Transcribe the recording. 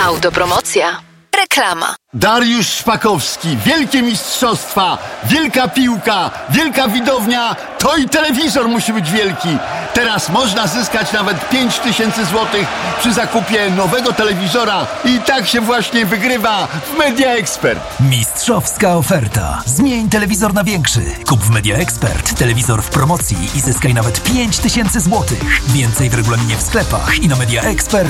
Autopromocja. Reklama. Dariusz Szpakowski, wielkie mistrzostwa, wielka piłka, wielka widownia, to i telewizor musi być wielki. Teraz można zyskać nawet 5000 złotych przy zakupie nowego telewizora i tak się właśnie wygrywa w Media Expert. Mistrzowska oferta. Zmień telewizor na większy. Kup w Media Expert telewizor w promocji i zyskaj nawet 5000 złotych. Więcej w regulaminie w sklepach i na mediaexpert.pl.